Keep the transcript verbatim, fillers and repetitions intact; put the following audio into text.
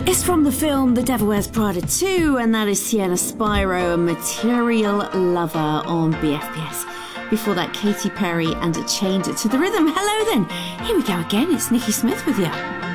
It's from the film The Devil Wears Prada two, and that is Sienna Spyro and Material Lover on B F P S. Before that, Katy Perry and Change It to the Rhythm. Hello then, here we go again, it's Nikki Smith with you.